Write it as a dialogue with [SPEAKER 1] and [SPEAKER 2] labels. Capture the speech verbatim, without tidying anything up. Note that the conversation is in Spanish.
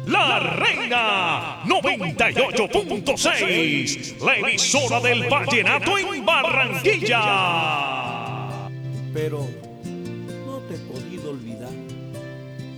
[SPEAKER 1] La Reina noventa y ocho punto seis, la emisora del vallenato en Barranquilla.
[SPEAKER 2] Pero no te he podido olvidar.